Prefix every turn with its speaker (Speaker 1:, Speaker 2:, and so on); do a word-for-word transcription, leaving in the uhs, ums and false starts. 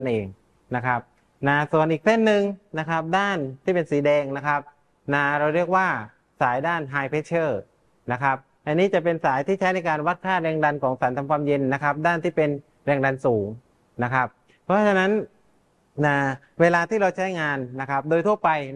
Speaker 1: เองนะครับนะส่วนอีกเส้นหนึ่งนะครับด้านที่เป็นสีแดงนะครับนะเราเรียกว่าสายด้าน High Pressure นะครับอันนี้จะเป็นสายที่ใช้ในการวัดค่าแรงดันของสารทำความเย็นนะครับด้านที่เป็นแรงดันสูงนะครับเพราะฉะนั้นนะเวลาที่เราใช้งานนะครับโดยทั่วไป